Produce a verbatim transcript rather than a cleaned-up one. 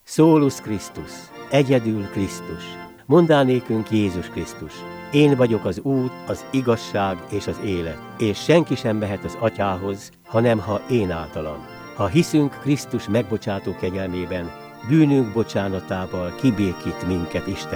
Szólus Krisztus, egyedül Krisztus. Mondd nékünk Jézus Krisztus. Én vagyok az út, az igazság és az élet, és senki sem mehet az Atyához, hanem ha én általam. Ha hiszünk Krisztus megbocsátó kegyelmében, bűnünk bocsánatával kibékít minket Isten